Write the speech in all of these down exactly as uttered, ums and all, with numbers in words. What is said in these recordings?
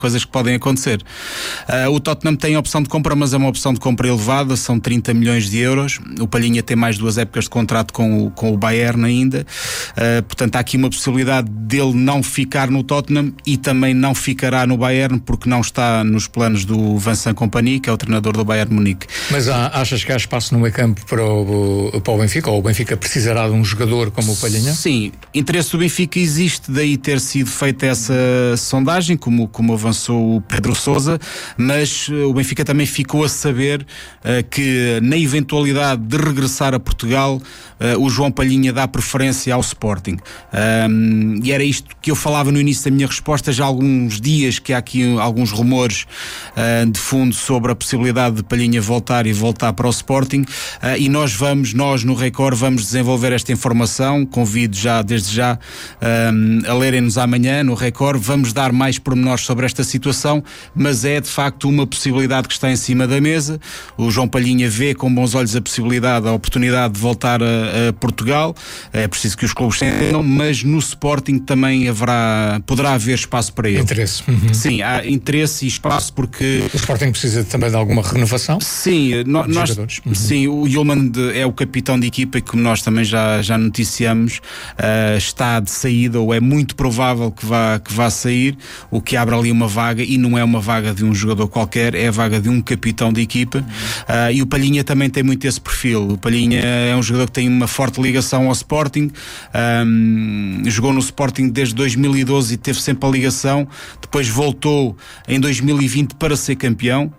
coisas que podem acontecer. Uh, o Tottenham tem a opção de compra, mas é uma opção de compra elevada, são trinta milhões de euros. O Palhinha tem mais duas épocas de contrato com o, com o Bayern ainda. Uh, portanto, há aqui uma possibilidade dele não ficar no Tottenham e também não ficará no Bayern, porque não está nos planos do Vincent Kompany, que é o treinador do Bayern Munique. Mas há, achas que há espaço no meio campo para o, para o Benfica, ou o Benfica precisará de um jogador como o Palhinha? Sim, interesse do Benfica existe, daí ter sido feita essa sondagem, como, como avançou o Pedro Sousa, mas uh, o Benfica também ficou a saber uh, que na eventualidade de regressar a Portugal, uh, o João Palhinha dá preferência ao Sporting. Um, e era isto que eu falava no início da minha resposta, já há alguns dias que há aqui alguns rumores uh, de fundo sobre a possibilidade de Palhinha voltar e voltar para o Sporting, uh, e nós vamos, nós no Record vamos desenvolver esta informação. Convido já, desde já, um, a lerem-nos amanhã no Record, vamos dar mais pormenores sobre esta situação, mas é de facto uma possibilidade que está em cima da mesa. O João Palhinha vê com bons olhos a possibilidade, a oportunidade de voltar a, a Portugal. É preciso que os clubes se entendam, mas no Sporting também haverá, poderá haver espaço para ele. Interesse. Uhum. Sim, há interesse e espaço, porque o Sporting precisa também de alguma renovação? Sim, no, nós, uhum. sim, o Yulman é o capitão de equipa e, como nós também já, já noticiamos, uh, está de saída, ou é muito provável que vá, que vá sair, o que abre ali uma vaga, e não é uma vaga de um jogador qualquer, é a vaga de um capitão de equipa. Uh, e o Palhinha também tem muito esse perfil. O Palhinha é um jogador que tem uma forte ligação ao Sporting, um, jogou no Sporting desde dois mil e doze e teve sempre a ligação, depois voltou em dois mil e vinte para ser campeão.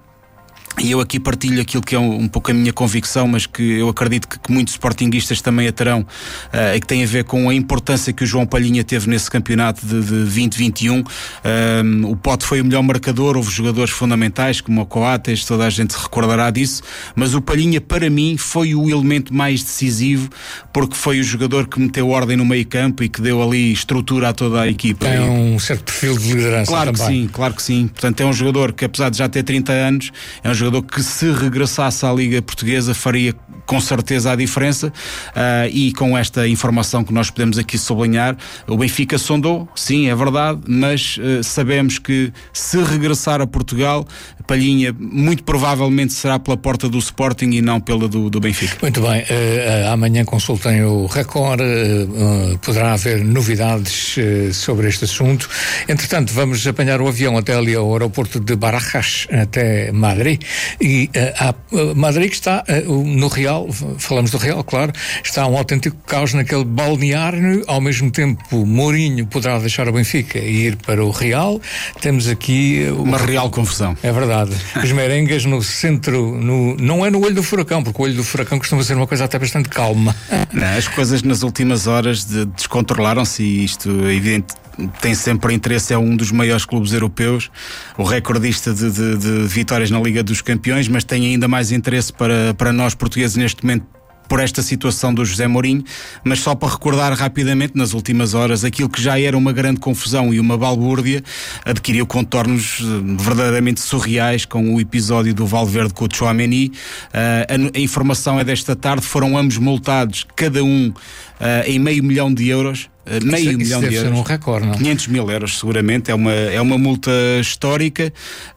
E eu aqui partilho aquilo que é um, um pouco a minha convicção, mas que eu acredito que, que muitos sportinguistas também a terão, uh, e que tem a ver com a importância que o João Palhinha teve nesse campeonato de, de vinte vinte e um. Um, o Pote foi o melhor marcador, houve jogadores fundamentais como o Coates, toda a gente se recordará disso, mas o Palhinha, para mim, foi o elemento mais decisivo, porque foi o jogador que meteu ordem no meio campo e que deu ali estrutura a toda a equipa. Tem um certo perfil de liderança. Claro também. que sim, claro que sim. Portanto, é um jogador que, apesar de já ter trinta anos, é um jogador que, se regressasse à Liga Portuguesa, faria com certeza a diferença, uh, e com esta informação que nós podemos aqui sublinhar, o Benfica sondou, sim, é verdade, mas uh, sabemos que, se regressar a Portugal, Palhinha muito provavelmente será pela porta do Sporting e não pela do, do Benfica. Muito bem, uh, uh, amanhã consultem o Record, uh, uh, poderá haver novidades uh, sobre este assunto. Entretanto, vamos apanhar o avião até ali ao aeroporto de Barajas, até Madrid, e uh, uh, Madrid que está uh, no Real, falamos do Real, claro, está um autêntico caos naquele balneário. Ao mesmo tempo, Mourinho poderá deixar o Benfica e ir para o Real. Temos aqui uh, uma real confusão. É verdade. Os merengues no centro, no, não é no olho do furacão, porque o olho do furacão costuma ser uma coisa até bastante calma. Não, as coisas nas últimas horas de, descontrolaram-se, e isto é evidente. Tem sempre interesse, é um dos maiores clubes europeus, o recordista de, de, de vitórias na Liga dos Campeões, mas tem ainda mais interesse para, para nós portugueses neste momento por esta situação do José Mourinho. Mas só para recordar rapidamente, nas últimas horas, aquilo que já era uma grande confusão e uma balbúrdia adquiriu contornos verdadeiramente surreais com o episódio do Valverde com o Tchouaméni. Uh, a, a informação é desta tarde, foram ambos multados, cada um uh, em meio milhão de euros. Uh, meio isso, milhão isso de euros, um recorde, não? quinhentos mil euros seguramente, é uma, é uma multa histórica.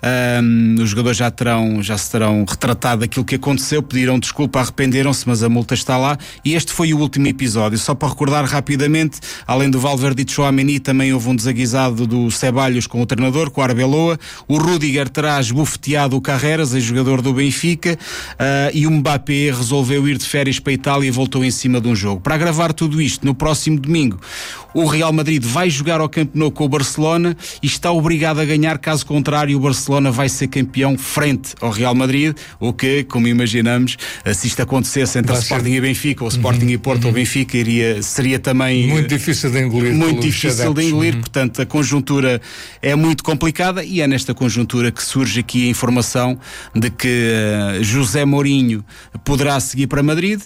Um, os jogadores já terão, já se terão retratado daquilo que aconteceu, pediram desculpa, arrependeram-se, mas a multa está lá, e este foi o último episódio. Só para recordar rapidamente, além do Valverde e Tchouaméni, também houve um desaguisado do Ceballos com o treinador, com o Arbeloa. O Rudiger terá esbofeteado o Carreras, ex-jogador do Benfica, uh, e o Mbappé resolveu ir de férias para a Itália e voltou em cima de um jogo. Para agravar tudo isto, no próximo domingo o Real Madrid vai jogar ao Camp Nou com o Barcelona e está obrigado a ganhar, caso contrário o Barcelona vai ser campeão frente ao Real Madrid, o que, como imaginamos, se isto acontecesse entre o Sporting e Benfica, ou Sporting uhum, e Porto uhum. ou Benfica, iria, seria também muito difícil de engolir, muito difícil de engolir. Uhum. Portanto, a conjuntura é muito complicada, e é nesta conjuntura que surge aqui a informação de que uh, José Mourinho poderá seguir para Madrid.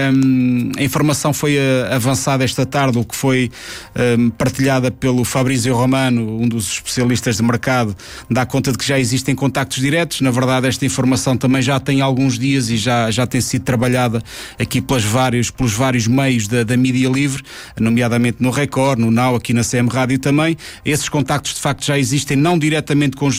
Um, a informação foi uh, avançada esta tarde, o que foi Um, partilhada pelo Fabrício Romano, um dos especialistas de mercado, dá conta de que já existem contactos diretos. Na verdade, esta informação também já tem alguns dias e já, já tem sido trabalhada aqui pelas vários, pelos vários meios da, da mídia livre, nomeadamente no Record, no Now, aqui na C M Rádio também. Esses contactos de facto já existem, não diretamente com